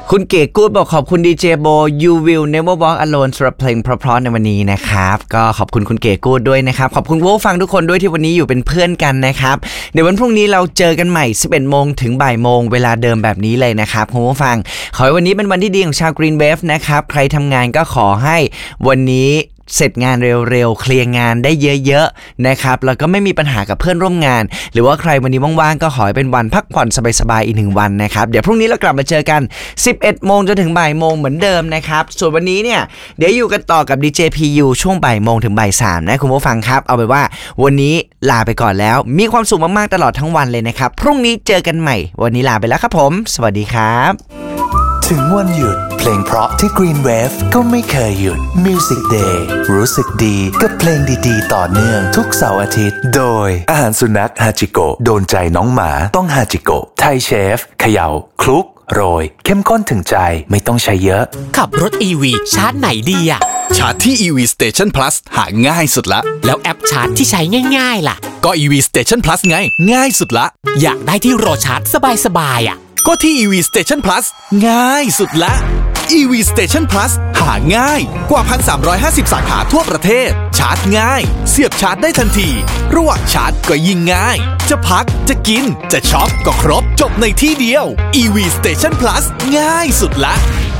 คุณเก๋กู๊ดบอกขอบคุณดีเจโบ You Will Never Walk Alone สำหรับเพลงเพราะๆในวันนี้นะครับก็ขอบคุณคุณเก๋กู๊ดด้วยนะครับขอบคุณผู้ฟังทุกคนด้วยที่วันนี้อยู่เป็นเพื่อนกันนะครับเดี๋ยววันพรุ่งนี้เราเจอกันใหม่ 11 โมงถึงบ่ายโมงเวลาเดิมแบบนี้เลยนะครับคุณผู้ฟังขอให้วันนี้เป็นวันที่ดีของชาว Green Wave นะครับใครทำงานก็ขอให้วันนี้เสร็จงานเร็วๆเคลียร์งานได้เยอะๆนะครับแล้วก็ไม่มีปัญหากับเพื่อนร่วมงานหรือว่าใครวันนี้ว่างๆก็ขอให้เป็นวันพักผ่อนสบายๆอีก1วันนะครับเดี๋ยวพรุ่งนี้เรากลับมาเจอกัน 11 โมงจนถึงบ่ายโมงเหมือนเดิมนะครับส่วนวันนี้เนี่ยเดี๋ยวอยู่กันต่อกับ DJ PU ช่วงบ่ายโมงถึงบ่าย3นะคุณผู้ฟังครับเอาไปว่าวันนี้ลาไปก่อนแล้วมีความสุขมากๆตลอดทั้งวันเลยนะครับพรุ่งนี้เจอกันใหม่วันนี้ลาไปแล้วครับผมสวัสดีครับถึงวันหยุดเพลงเพราะที่ Green Wave ก็ไม่เคยหยุด Music Day รู้สึกดีกับเพลงดีๆต่อเนื่องทุกเสาร์อาทิตย์โดยอาหารสุนัขฮาจิโกะโดนใจน้องหมาต้องฮาจิโกะไทยเชฟเขย่าคลุกโรยเข้มข้นถึงใจไม่ต้องใช้เยอะขับรถ EV ชาร์จไหนดีอะชาร์จที่ EV Station Plus หาง่ายสุดละแล้วแอปชาร์จที่ใช้ง่ายๆล่ะก็ EV Station Plus ไงง่ายสุดละอยากได้ที่รอชาร์จสบายๆอะก็ที่ EV Station Plus ง่ายสุดละ EV Station Plus หาง่ายกว่า 1,350 สาขาทั่วประเทศชาร์จง่ายเสียบชาร์จได้ทันทีระหว่างชาร์จก็ยิ่งง่ายจะพักจะกินจะช็อปก็ครบจบในที่เดียว EV Station Plus ง่ายสุดละ